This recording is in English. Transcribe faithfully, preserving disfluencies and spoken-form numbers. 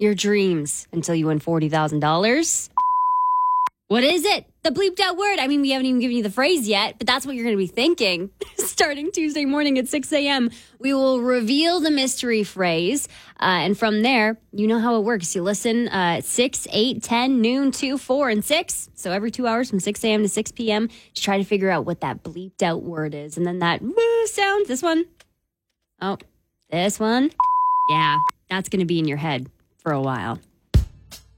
your dreams until you win forty thousand dollars. What is it? The bleeped out word. I mean, we haven't even given you the phrase yet, but that's what you're going to be thinking. Starting Tuesday morning at six a.m., we will reveal the mystery phrase. Uh, and from there, you know how it works. You listen uh, at six, eight, ten, noon, two, four, and six. So every two hours from six a.m. to six p.m., just try to figure out what that bleeped out word is. And then that woo sound, this one. Oh, this one. Yeah, that's going to be in your head for a while.